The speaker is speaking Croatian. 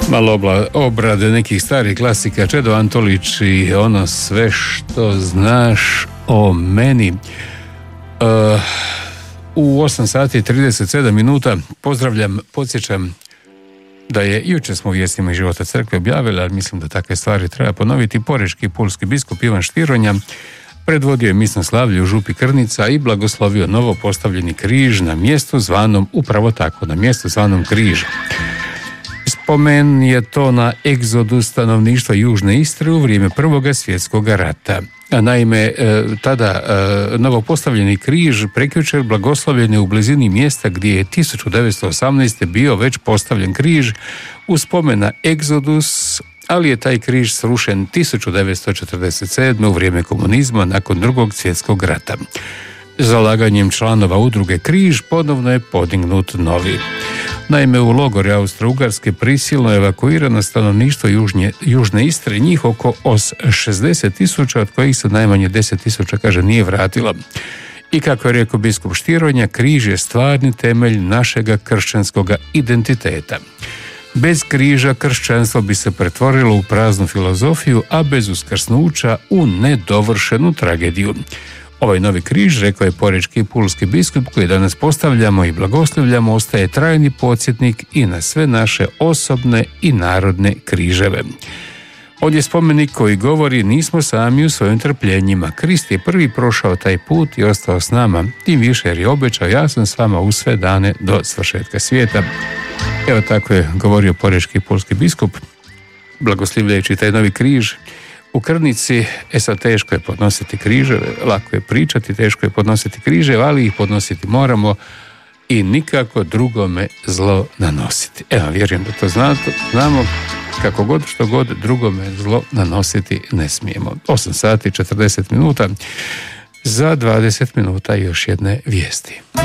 Malo obrade nekih starih klasika, Čedo Antolić i ono sve što znaš o meni. U 8 sati i 37 minuta podsjećam da je jučer smo u vijestima iz života crkve objavili, ali mislim da takve stvari treba ponoviti. Porečki pulski biskup Ivan Štironja predvodio je misno slavlje u župi Krnica i blagoslovio novo postavljeni križ na mjestu zvanom upravo tako, na mjestu zvanom Križ. Spomen je to na egzodus stanovništva Južne Istre u vrijeme Prvog svjetskog rata. Naime, tada novopostavljeni križ prekjučer blagoslovljen je u blizini mjesta gdje je 1918. bio već postavljen križ u spomen na egzodus, ali je taj križ srušen 1947. u vrijeme komunizma nakon Drugog svjetskog rata. Zalaganjem članova udruge Križ ponovno je podignut novi. Naime, u logore Austro-Ugarske prisilno je evakuirano stanovništvo Južne Istre, njih oko 60.000, od kojih se najmanje 10.000, kaže, nije vratilo. I kako je rekao biskup Štironja, križ je stvarni temelj našega kršćanskog identiteta. Bez križa kršćanstvo bi se pretvorilo u praznu filozofiju, a bez uskrsnuća u nedovršenu tragediju. Ovaj novi križ, rekao je porečki i pulski biskup, koji danas postavljamo i blagoslovljamo, ostaje trajni podsjetnik i na sve naše osobne i narodne križeve. On je spomenik koji govori: nismo sami u svojim trpljenjima. Krist je prvi prošao taj put i ostao s nama, tim više jer je obećao: ja sam s vama u sve dane do svršetka svijeta. Evo, tako je govorio porečki i pulski biskup, blagoslivljajući taj novi križ u Krnici. Sad teško je podnositi križeve, lako je pričati, teško je podnositi križeve, ali ih podnositi moramo i nikako drugome zlo nanositi. Evo, vjerujem da to znamo, kako god, što god, drugome zlo nanositi ne smijemo. 8 sati 40 minuta, za 20 minuta još jedne vijesti.